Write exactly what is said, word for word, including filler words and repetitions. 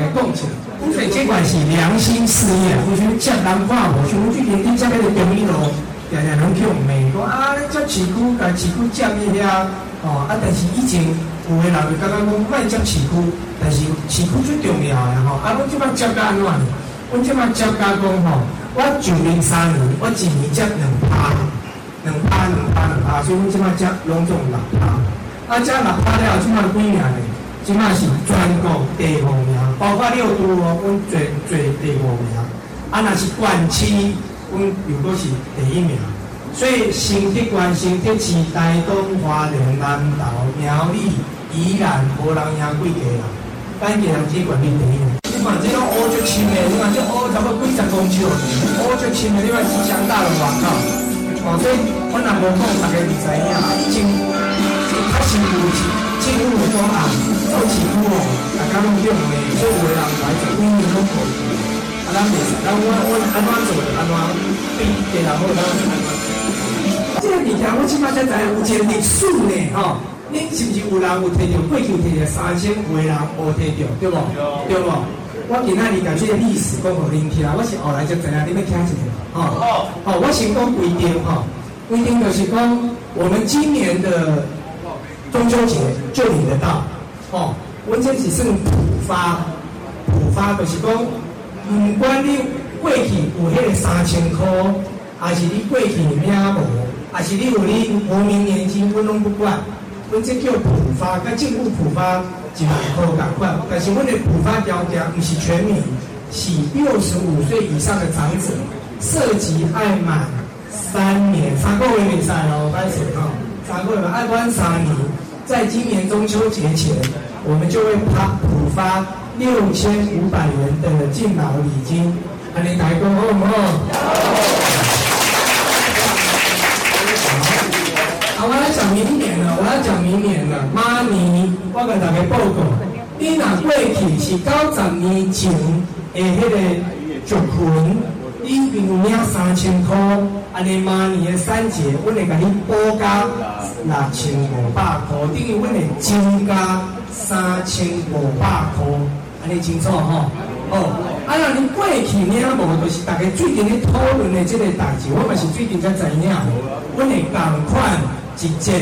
家讲起来。所以这款是良心事业，我想接人看无，像我最近伫遮个中医路，常常拢去骂讲啊，你接市区，甲市区接去遐，哦啊，但是以前有个人就感觉讲莫接市区，但是市区最重要的吼，啊，阮即摆接到安怎呢？阮即摆接到讲吼，我就零三年，我一年接两趴，两趴两趴两趴，所以阮即摆接拢总六趴，啊，接六趴了，即摆几名呢？即马是全国第五名，包括六都哦，阮做做第五名。啊，若是县市，阮又阁是第一名。所以新竹县、新竹市、台东、花莲、南投、苗栗、宜兰，无人赢几个啦。咱今人只管理第一名。你看这种乌足深的，你看这乌差不多几十公尺，乌足深的，你看是相当的外口。哦，所以我若无讲，大家就知影，以前是较辛苦是政府讲啊。做市区哦，大家拢用的，所以有的人来做几年拢过去，啊，咱袂使，咱阮阮安怎做就安怎，对别人好，咱就安怎。这个物件我起码才知影有一个历史呢，吼，恁是不是有人有摕到过去摕到三千，有的人无摕到，对无？对无？我今仔日甲这个历史讲互恁听，我是后来才知影，你要听一下，吼。好，我先讲规定，吼，规定就是讲我们今年的中秋节就领得到。哦，阮这是算普发，普发就是讲，不管你过去有迄个三千块，还是你过去领无，还是你有你国民年金，阮拢不管。阮这叫普发，甲政府普发一万块共款。但是阮的普发条件不是全民，是六十五岁以上的长者，涉及爱满三年，三个月袂使咯，歹势吼，三个月爱满三年。在今年中秋节前，我们就会发普发六千五百元的敬老礼金。安尼大家讲好唔好？好，我要讲明年了，我要讲明年了。妈咪，我跟大家报告，你若过去是九十年前的迄个族群，你平领三千块，安尼明年的三节，阮会甲你补加六千五百块，等于阮会增加三千五百块，安尼清楚吼？哦，啊，若你过去领无，就是大家最近咧讨论的这个代志，我嘛是最近才知影，阮会共款一节。